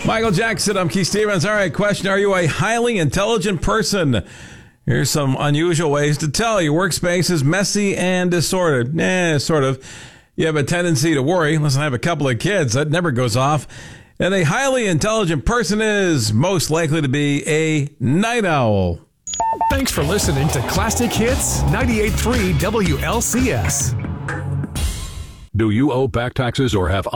Michael Jackson, I'm Keith Stevens. All right, question. Are you a highly intelligent person? Here's some unusual ways to tell. Your workspace is messy and disordered. Sort of. You have a tendency to worry. Listen, I have a couple of kids. That never goes off. And a highly intelligent person is most likely to be a night owl. Thanks for listening to Classic Hits 98.3 WLCS. Do you owe back taxes or have